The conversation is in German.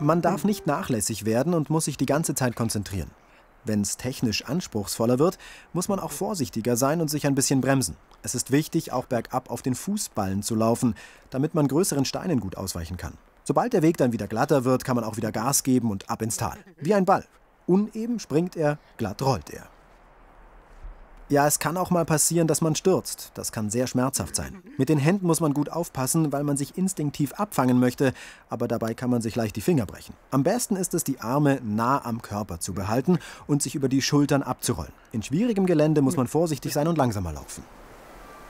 Man darf nicht nachlässig werden und muss sich die ganze Zeit konzentrieren. Wenn es technisch anspruchsvoller wird, muss man auch vorsichtiger sein und sich ein bisschen bremsen. Es ist wichtig, auch bergab auf den Fußballen zu laufen, damit man größeren Steinen gut ausweichen kann. Sobald der Weg dann wieder glatter wird, kann man auch wieder Gas geben und ab ins Tal. Wie ein Ball. Uneben springt er, glatt rollt er. Ja, es kann auch mal passieren, dass man stürzt. Das kann sehr schmerzhaft sein. Mit den Händen muss man gut aufpassen, weil man sich instinktiv abfangen möchte, aber dabei kann man sich leicht die Finger brechen. Am besten ist es, die Arme nah am Körper zu behalten und sich über die Schultern abzurollen. In schwierigem Gelände muss man vorsichtig sein und langsamer laufen.